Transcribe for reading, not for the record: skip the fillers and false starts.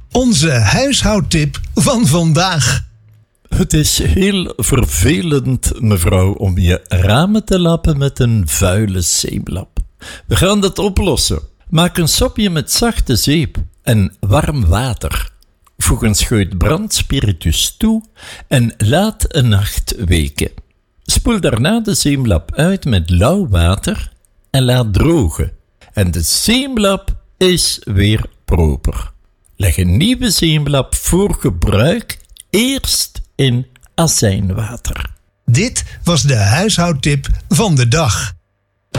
Onze huishoudtip van vandaag. Het is heel vervelend, mevrouw, om je ramen te lappen met een vuile zeemlap. We gaan dat oplossen. Maak een sopje met zachte zeep en warm water. Voeg een scheut brandspiritus toe en laat een nacht weken. Spoel daarna de zeemlap uit met lauw water en laat drogen. En de zeemlap is weer proper. Leg een nieuwe zeemlap voor gebruik eerst in azijnwater. Dit was de huishoudtip van de dag.